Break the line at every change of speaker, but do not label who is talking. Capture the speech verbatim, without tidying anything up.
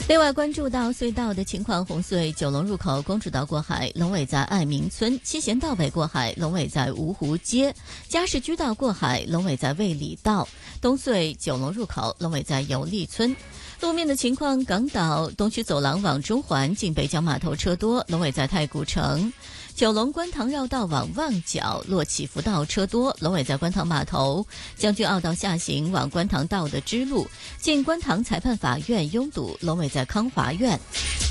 另外关注到隧道的情况，红隧九龙入口公主道过海，龙尾在爱民村；七贤道北过海，龙尾在芜湖街；嘉士居道过海，龙尾在卫理道；东隧九龙入口，龙尾在油丽村。路面的情况，港岛东区走廊往中环近北角码头车多，龙尾在太古城；九龙观塘绕道往旺角落起福道车多，龙尾在观塘码头；将军澳道下行往观塘道的支路近观塘裁判法院拥堵，龙尾在康华苑。